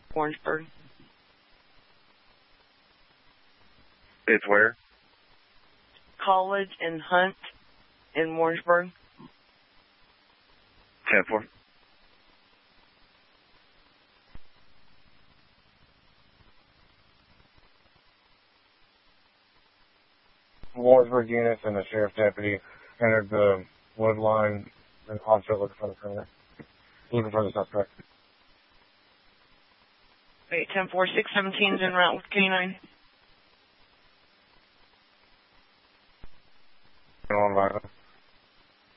Warrensburg. It's where? College and Hunt in Warrensburg. 10-4. Warrensburg units and the sheriff's deputy entered the wood line and officer looking for the criminal. Looking for the suspect. Wait, 10-4, 617's en route with K9. On Violent.